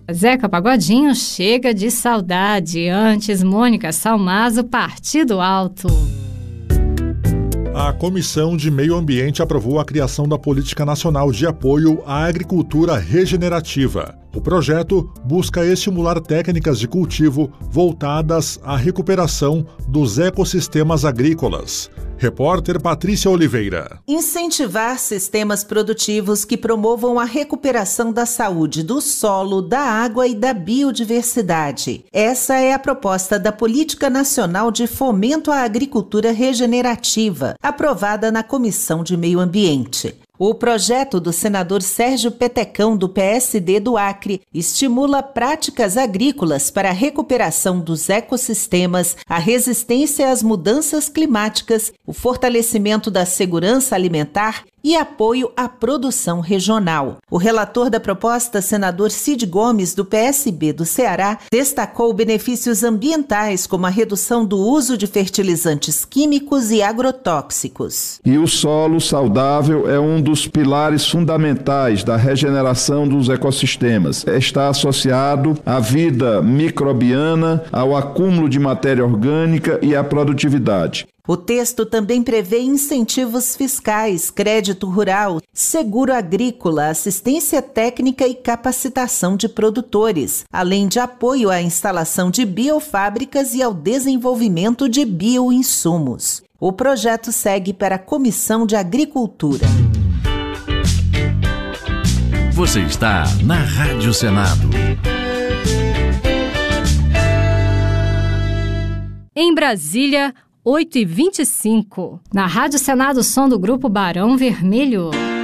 Zeca Pagodinho, chega de saudade. Antes, Mônica Salmazo, Partido Alto. A Comissão de Meio Ambiente aprovou a criação da Política Nacional de Apoio à Agricultura Regenerativa. O projeto busca estimular técnicas de cultivo voltadas à recuperação dos ecossistemas agrícolas. Repórter Patrícia Oliveira. Incentivar sistemas produtivos que promovam a recuperação da saúde do solo, da água e da biodiversidade. Essa é a proposta da Política Nacional de Fomento à Agricultura Regenerativa, aprovada na Comissão de Meio Ambiente. O projeto do senador Sérgio Petecão, do PSD do Acre, estimula práticas agrícolas para a recuperação dos ecossistemas, a resistência às mudanças climáticas, o fortalecimento da segurança alimentar e apoio à produção regional. O relator da proposta, senador Cid Gomes, do PSB do Ceará, destacou benefícios ambientais como a redução do uso de fertilizantes químicos e agrotóxicos. E o solo saudável é um dos pilares fundamentais da regeneração dos ecossistemas. Está associado à vida microbiana, ao acúmulo de matéria orgânica e à produtividade. O texto também prevê incentivos fiscais, crédito rural, seguro agrícola, assistência técnica e capacitação de produtores, além de apoio à instalação de biofábricas e ao desenvolvimento de bioinsumos. O projeto segue para a Comissão de Agricultura. Você está na Rádio Senado. Em Brasília, 8h25. Na Rádio Senado, som do Grupo Barão Vermelho.